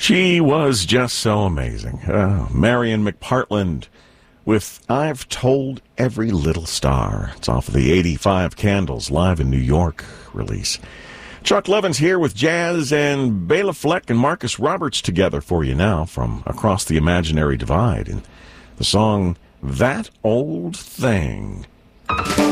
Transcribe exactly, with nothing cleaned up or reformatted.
She was just so amazing. Uh, Marion McPartland with I've Told Every Little Star. It's off of the eighty-five Candles Live in New York release. Chuck Levin's here with Jazz and Bela Fleck and Marcus Roberts together for you now from Across the Imaginary Divide. And the song That Old Thing.